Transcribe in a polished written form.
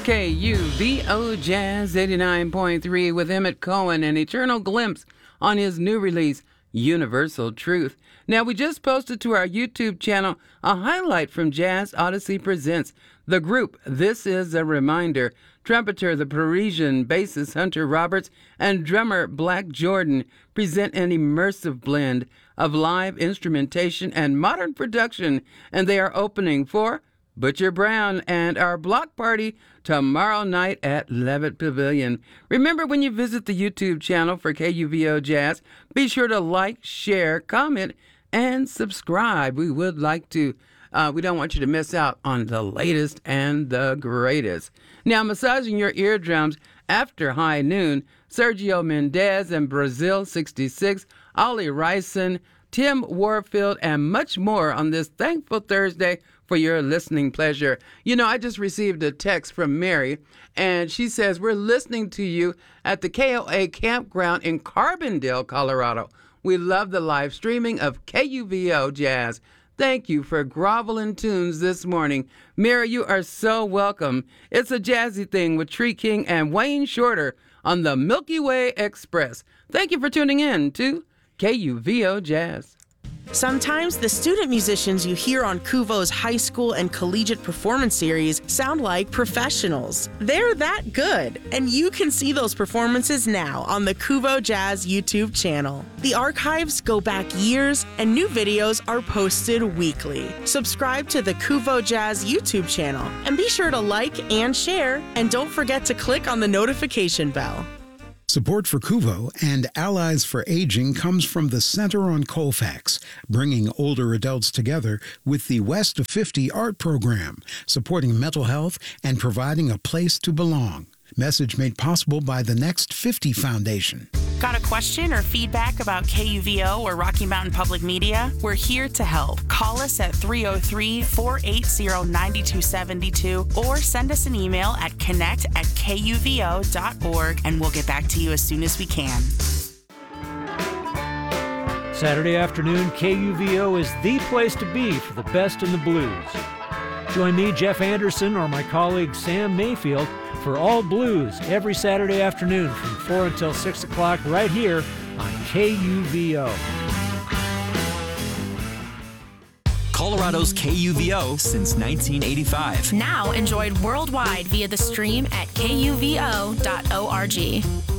KUVO Jazz 89.3 with Emmett Cohen, an eternal glimpse on his new release, Universal Truth. Now, we just posted to our YouTube channel a highlight from Jazz Odyssey Presents the group. This is a reminder. Trumpeter, the Parisian bassist Hunter Roberts, and drummer Black Jordan present an immersive blend of live instrumentation and modern production, and they are opening for Butcher Brown and our block party tomorrow night at Levitt Pavilion. Remember, when you visit the YouTube channel for KUVO Jazz, be sure to like, share, comment, and subscribe. We would like to, we don't want you to miss out on the latest and the greatest. Now, massaging your eardrums after high noon, Sergio Mendez and Brazil 66, Ollie Ryson, Tim Warfield, and much more on this thankful Thursday for your listening pleasure. You know, I just received a text from Mary, and she says, we're listening to you at the KOA campground in Carbondale, Colorado. We love the live streaming of KUVO Jazz. Thank you for groveling tunes this morning. Mary, you are so welcome. It's a jazzy thing with Tree King and Wayne Shorter on the Milky Way Express. Thank you for tuning in to KUVO Jazz. Sometimes the student musicians you hear on KUVO's high school and collegiate performance series sound like professionals. They're that good, and you can see those performances now on the KUVO Jazz YouTube channel. The archives go back years, and new videos are posted weekly. Subscribe to the KUVO Jazz YouTube channel, and be sure to like and share, and don't forget to click on the notification bell. Support for KUVO and Allies for Aging comes from the Center on Colfax, bringing older adults together with the West of 50 art program, supporting mental health and providing a place to belong. Message made possible by the Next 50 Foundation. Got a question or feedback about KUVO or Rocky Mountain Public Media? We're here to help. Call us at 303-480-9272 or send us an email at connect@kuvo.org, and we'll get back to you as soon as we can. Saturday afternoon, KUVO is the place to be for the best in the blues. Join me, Jeff Anderson, or my colleague Sam Mayfield for All Blues every Saturday afternoon from 4 until 6 o'clock right here on KUVO. Colorado's KUVO since 1985. Now enjoyed worldwide via the stream at kuvo.org.